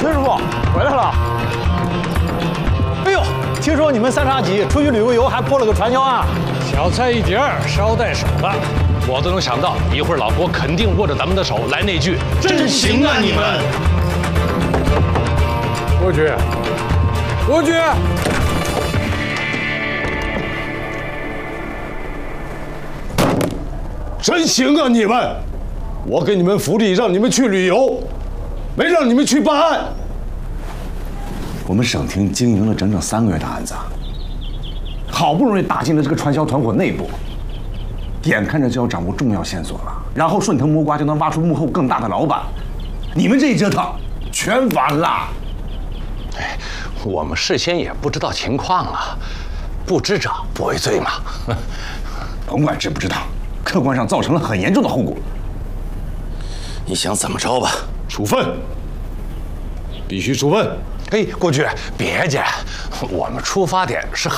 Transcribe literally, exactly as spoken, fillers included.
崔师傅回来了。哎呦，听说你们三叉戟出去旅个游还破了个传销案， 小菜一碟，捎带手的。 我都能想到，一会儿老郭肯定握着咱们的手来那句“真行啊你们”。 郭局，郭局。 真行啊你们！我给你们福利，让你们去旅游，没让你们去办案。我们省厅经营了整整三个月的案子，好不容易打进了这个传销团伙内部，眼看着就要掌握重要线索了，然后顺藤摸瓜就能挖出幕后更大的老板，你们这一折腾，全完了。 哎，我们事先也不知道情况啊，不知者不为罪嘛。 甭管知不知道。 客观上造成了很严重的后果。 你想怎么着吧？ 处分，必须处分。 哎，郭局，别介，我们出发点是